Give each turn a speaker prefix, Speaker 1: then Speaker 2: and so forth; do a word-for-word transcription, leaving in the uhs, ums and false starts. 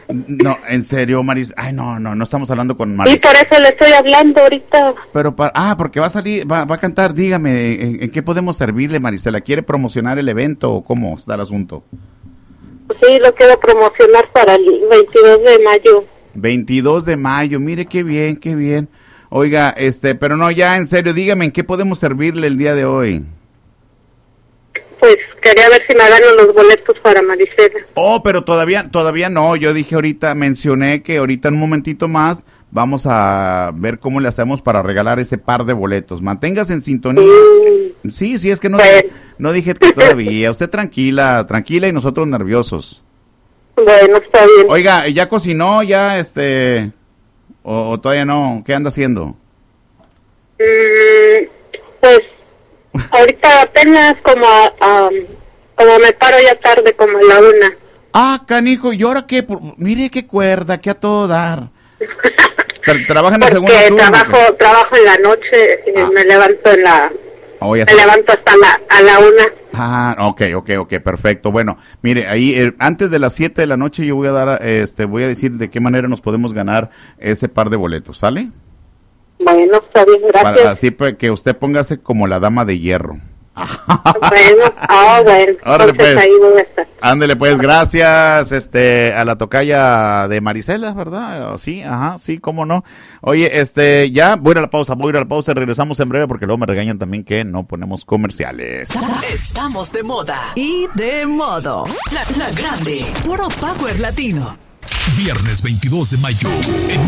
Speaker 1: No, en serio, Maris. Ay, no, no, no estamos hablando con Maris.
Speaker 2: Sí, por eso le estoy hablando ahorita.
Speaker 1: Pero, para, ah, porque va a salir, va, va a cantar. Dígame, ¿en, ¿en qué podemos servirle, Marisela? ¿Quiere promocionar el evento o cómo está el asunto?
Speaker 2: Sí, lo quiero promocionar para el veintidós de mayo.
Speaker 1: veintidós de mayo, mire qué bien, qué bien. Oiga, este, pero no, ya en serio, dígame, ¿en qué podemos servirle el día de hoy?
Speaker 2: Pues quería ver si me dan los boletos para Marisela.
Speaker 1: Oh, pero todavía, todavía no. Yo dije ahorita, mencioné que ahorita en un momentito más vamos a ver cómo le hacemos para regalar ese par de boletos. Manténgase en sintonía. Mm. Sí, sí, es que no, pues. no dije que todavía. Usted tranquila, tranquila y nosotros nerviosos.
Speaker 2: Bueno, está bien.
Speaker 1: Oiga, ¿ya cocinó? ¿Ya este? ¿O, o todavía no? ¿Qué anda haciendo?
Speaker 2: Mm, pues ahorita apenas como um, como me paro ya tarde, como a la una.
Speaker 1: Ah, canijo, ¿y ahora qué? Mire qué cuerda, qué a todo dar. Tra ¿Trabaja en el segundo turno?
Speaker 2: Trabajo, trabajo en la noche, y ah. me levanto en la...
Speaker 1: Oh, me
Speaker 2: sabe. levanto hasta la, a la una.
Speaker 1: Ah, ok, ok, ok, perfecto. Bueno, mire, ahí eh, antes de las siete de la noche yo voy a dar, este, voy a decir de qué manera nos podemos ganar ese par de boletos, ¿sale?
Speaker 2: Bueno, está bien, gracias.
Speaker 1: Para, así que usted póngase como la dama de hierro.
Speaker 2: Bueno, ah, bueno.
Speaker 1: Órale, pues. Ahí voy a estar. Ándele, pues, gracias, este, a la tocaya de Marisela, ¿verdad? Sí, ajá, sí, cómo no. Oye, este, ya, voy a ir a la pausa, voy a ir a la pausa, regresamos en breve porque luego me regañan también que no ponemos comerciales.
Speaker 3: Estamos de moda y de modo. La, la grande, puro power latino.
Speaker 4: Viernes veintidós de mayo, en